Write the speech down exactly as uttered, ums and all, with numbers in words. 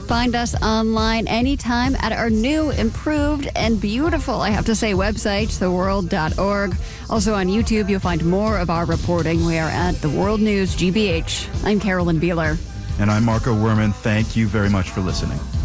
Find us online anytime at our new, improved, and beautiful, I have to say, website, the world dot org. Also on YouTube, you'll find more of our reporting. We are at The World News G B H. I'm Carolyn Beeler. And I'm Marco Werman. Thank you very much for listening.